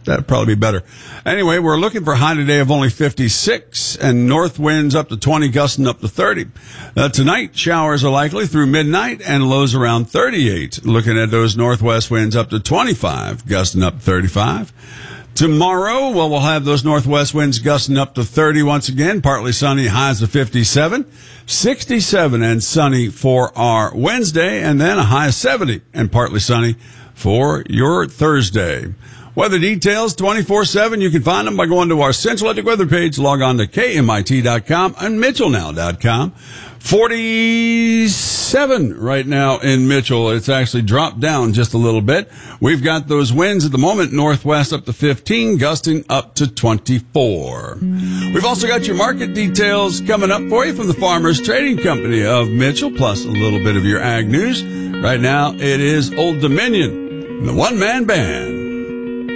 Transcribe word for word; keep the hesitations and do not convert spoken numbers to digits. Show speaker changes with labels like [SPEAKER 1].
[SPEAKER 1] That'd probably be better. Anyway, we're looking for a high today of only fifty-six and north winds up to twenty, gusting up to thirty. Uh, tonight, showers are likely through midnight and lows around thirty-eight. Looking at those northwest winds up to twenty-five, gusting up to thirty-five. Tomorrow, well, we'll have those northwest winds gusting up to thirty once again. Partly sunny, highs of fifty-seven. sixty-seven and sunny for our Wednesday, and then a high of seventy and partly sunny for your Thursday. Weather details twenty-four seven. You can find them by going to our Central Electric weather page. Log on to K M I T dot com and Mitchell Now dot com. forty-seven right now in Mitchell. It's actually dropped down just a little bit. We've got those winds at the moment, northwest up to fifteen, gusting up to twenty-four. We've also got your market details coming up for you from the Farmers Trading Company of Mitchell, plus a little bit of your ag news. Right now, it is Old Dominion, the one-man band.